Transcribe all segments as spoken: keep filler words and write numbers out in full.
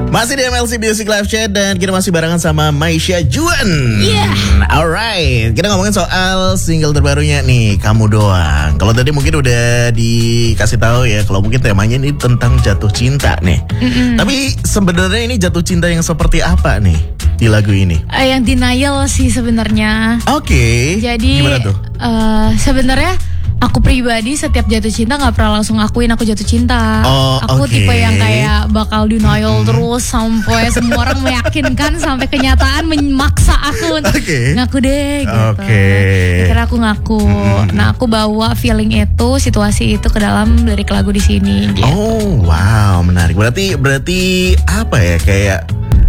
Masih di M L C Music Live Chat dan kita masih barengan sama Maisha Juan. Yeah. Alright, kita ngomongin soal single terbarunya nih, Kamu Doang. Kalau tadi mungkin udah dikasih tahu ya, kalau mungkin temanya ini tentang jatuh cinta nih. Mm-mm. Tapi sebenarnya ini jatuh cinta yang seperti apa nih di lagu ini? Uh, yang denial sih sebenarnya. Oke. Okay. Jadi gimana tuh? Uh, sebenarnya aku pribadi setiap jatuh cinta nggak pernah langsung akuin aku jatuh cinta. Oh, aku okay. tipe yang kayak bakal denial hmm. terus sampai semua orang meyakinkan, sampai kenyataan memaksa aku okay. ngaku deh gitu. Okay. Akhirnya aku ngaku. Hmm. Nah, aku bawa feeling itu, situasi itu ke dalam lirik lagu di sini. Gitu. Oh wow, menarik. Berarti berarti apa ya, kayak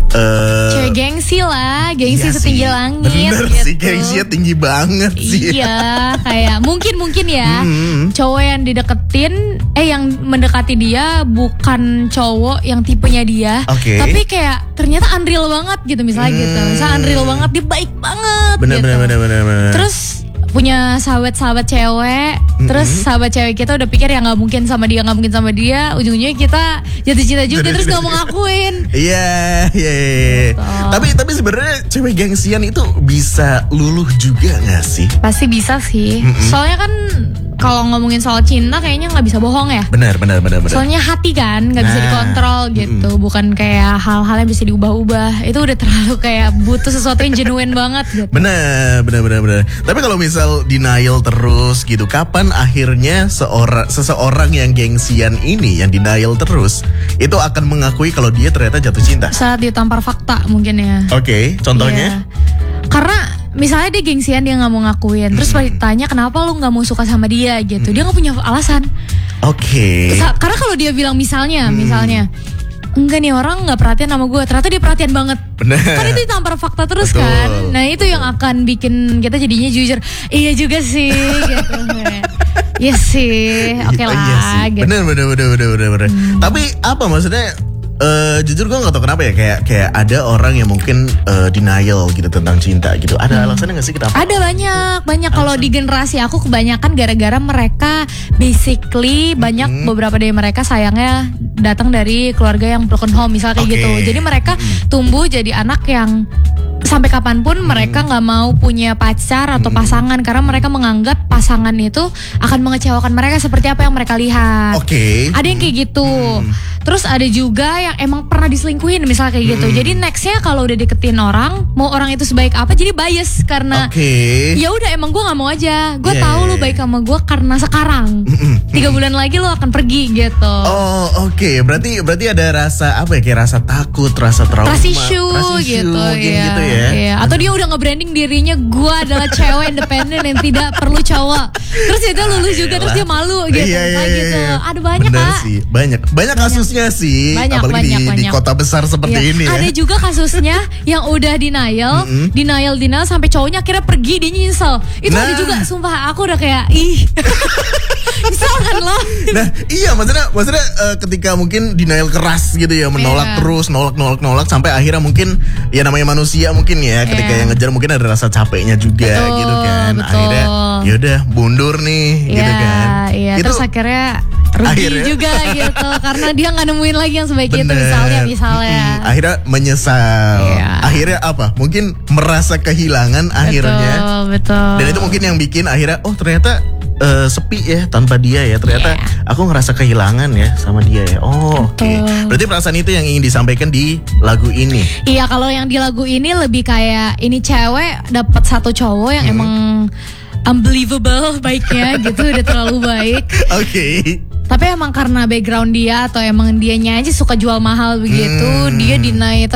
Uh, cewek gengsi lah, gengsi iya setinggi sih. langit. Bener gitu. sih, gengsinya tinggi banget sih. Iya, kayak mungkin-mungkin ya hmm. cowok yang dideketin, eh yang mendekati dia bukan cowok yang tipenya dia, okay. tapi kayak ternyata unreal banget gitu misalnya hmm. gitu. Misalnya unreal banget, dia baik banget bener, gitu. Bener, bener, bener, bener. Terus punya sahabat-sahabat cewek, mm-hmm. terus sahabat cewek kita udah pikir ya nggak mungkin sama dia, nggak mungkin sama dia, ujungnya kita jatuh cinta juga, terus nggak mau ngakuin. Iya, iya, iya. Tapi tapi sebenarnya cewek gengsian itu bisa luluh juga nggak sih? Pasti bisa sih. Mm-hmm. Soalnya kan kalau ngomongin soal cinta kayaknya nggak bisa bohong ya. Benar, benar, benar, benar. Soalnya hati kan nggak nah, bisa dikontrol gitu, mm-hmm. bukan kayak hal-hal yang bisa diubah-ubah. Itu udah terlalu kayak butuh sesuatu yang genuine banget gitu. Benar, benar, benar, benar. Tapi kalau misal denial terus gitu, kapan akhirnya seorang seseorang yang gengsian ini, yang denial terus, itu akan mengakui kalau dia ternyata jatuh cinta? Saat ditampar fakta mungkin ya. Oke, okay, contohnya? Yeah. Karena misalnya dia gengsian, dia nggak mau ngakuin, terus pas ditanya kenapa lu nggak mau suka sama dia gitu, hmm. dia nggak punya alasan. Oke. Okay. Karena kalau dia bilang misalnya, hmm. misalnya enggak nih orang nggak perhatian sama gue, ternyata dia perhatian banget. Bener. Kan itu ditampar fakta terus. Betul. Kan. Nah itu yang akan bikin kita jadinya jujur. Iya juga sih gitu. Iya sih, oke okay lah. Iya sih. Gitu. Bener, bener, bener, bener, bener, bener. Hmm. Tapi apa maksudnya? Uh, jujur gue nggak tahu kenapa ya, kayak kayak ada orang yang mungkin uh, denial gitu tentang cinta gitu. Ada hmm. alasannya nggak sih kenapa? Ada banyak, banyak. Kalau di generasi aku kebanyakan gara-gara mereka basically hmm. banyak beberapa dari mereka sayangnya datang dari keluarga yang broken home misalnya kayak okay. gitu. Jadi mereka hmm. tumbuh jadi anak yang sampai kapanpun hmm. mereka nggak mau punya pacar atau hmm. pasangan karena mereka menganggap pasangan itu akan mengecewakan mereka seperti apa yang mereka lihat. Oke. Okay. Ada yang kayak gitu. Hmm. Terus ada juga yang emang pernah diselingkuhin misalnya kayak gitu. Hmm. Jadi nextnya kalau udah deketin orang, mau orang itu sebaik apa, jadi bias karena okay. ya udah emang gue nggak mau aja. Gue yeah. tahu lu baik sama gue karena sekarang. Tiga bulan lagi lu akan pergi gitu. Oh oke, okay. berarti berarti ada rasa apa ya, kayak rasa takut, rasa trauma, trust issue, trust issue gitu, ya. gitu ya. Iya. Atau dia udah nge-branding dirinya gue adalah cewek independen yang tidak perlu cowok. Terus itu lulus juga, terus dia malu gitu. Iya, iya, kayak gitu. Ada banyak bener Kak. Sih. Banyak, banyak kasusnya sih. Banyak, apalagi banyak, di, banyak. di kota besar seperti iya. ini ya. Ada juga kasusnya yang udah denial, mm-hmm. denial, denial sampai cowoknya akhirnya pergi, dia nyesel. Itu nah. ada juga, sumpah aku udah kayak ih. Nyesel kan lo. Nah iya maksudnya maksudnya uh, ketika mungkin denial keras gitu ya, menolak yeah. terus, nolak nolak nolak sampai akhirnya mungkin ya namanya manusia mungkin ya, ketika yeah. yang ngejar mungkin ada rasa capeknya juga betul, gitu kan. Betul. Akhirnya yaudah mundur nih yeah, gitu kan. Iya, itu, terus akhirnya rugi akhirnya. juga gitu karena dia nggak nemuin lagi yang sebaik itu misalnya misalnya. Mm-hmm. Akhirnya menyesal. Yeah. Akhirnya apa? Mungkin merasa kehilangan betul, akhirnya. Betul. Dan itu mungkin yang bikin akhirnya oh ternyata Uh, sepi ya tanpa dia ya, ternyata yeah. aku ngerasa kehilangan ya sama dia ya. Oh oke, okay. Berarti perasaan itu yang ingin disampaikan di lagu ini. Iya, kalau yang di lagu ini lebih kayak ini cewek dapat satu cowok yang hmm. emang unbelievable baiknya gitu, udah terlalu baik. Oke. Okay. Tapi emang karena background dia atau emang dianya aja suka jual mahal begitu, hmm. dia deny